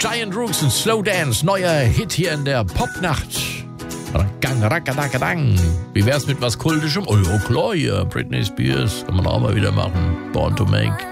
Giant Rooks und Slow Dance, neuer Hit hier in der Popnacht. Wie wär's mit was Kultischem? Oh ja, klar, ja. Britney Spears kann man auch mal wieder machen. Born to Make.